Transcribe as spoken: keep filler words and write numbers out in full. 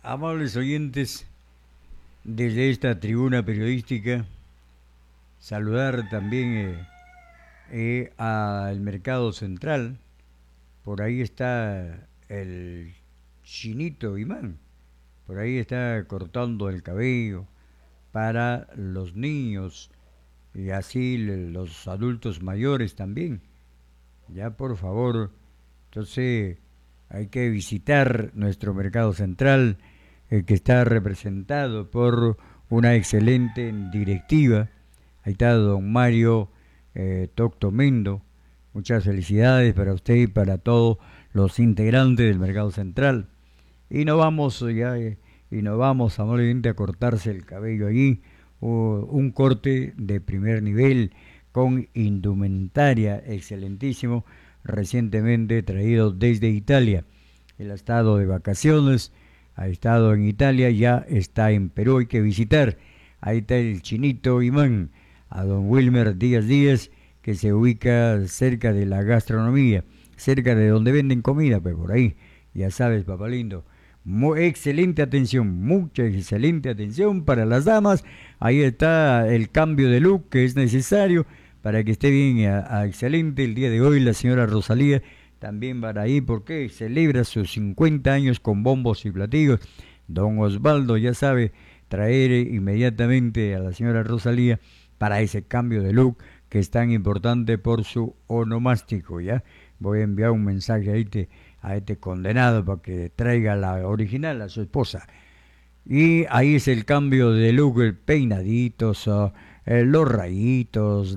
Amables oyentes, desde esta tribuna periodística, saludar también eh, eh, al Mercado Central. Por ahí está el Chinito Imán, por ahí está cortando el cabello para los niños y así le- los adultos mayores también. Ya por favor, entonces hay que visitar nuestro Mercado Central, eh, que está representado por una excelente directiva. Ahí está don Mario eh, Toctomendo. Muchas felicidades para usted y para todos los integrantes del Mercado Central. Y no vamos ya, eh, y no vamos amablemente a cortarse el cabello allí. Uh, un corte de primer nivel con indumentaria excelentísimo, recientemente traído desde Italia. Él ha estado de vacaciones, ha estado en Italia, ya está en Perú, hay que visitar. Ahí está el Chinito Imán, a don Wilmer Díaz Díaz, que se ubica cerca de la gastronomía, cerca de donde venden comida, pues por ahí, ya sabes, papá lindo. Muy excelente atención, mucha excelente atención para las damas. Ahí está el cambio de look que es necesario para que esté bien a, a excelente. El día de hoy la señora Rosalía también va ahí porque celebra sus cincuenta años con bombos y platillos. Don Osvaldo ya sabe traer inmediatamente a la señora Rosalía para ese cambio de look que es tan importante por su onomástico, ¿ya? Voy a enviar un mensaje a este, a este condenado para que traiga la original a su esposa. Y ahí es el cambio de look, el peinaditos, uh, eh, los rayitos,